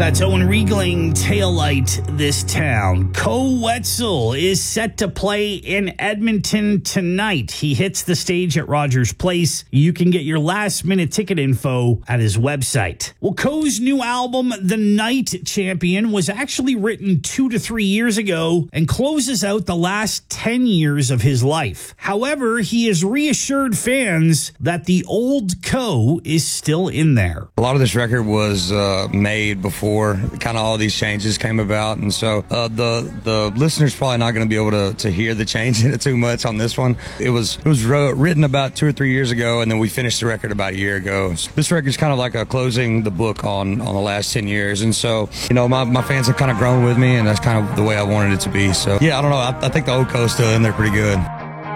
That's Owen Riegling, Taillight This Town. Koe Wetzel is set to play in Edmonton tonight. He hits the stage at Rogers Place. You can get your last-minute ticket info at his website. Well, Koe's new album, The Night Champion, was actually written 2 to 3 years ago and closes out the last 10 years of his life. However, he has reassured fans that the old Koe is still in there. A lot of this record was made before kind of all these changes came about, and so the listener's probably not going to be able to hear the change in it too much on this one. It was written about 2 or 3 years ago, and then we finished the record about a year ago. So this record's kind of like a closing the book on the last 10 years, and so my fans have kind of grown with me, and that's kind of the way I wanted it to be. So yeah, I don't know, I think the old Koe's still in there pretty good.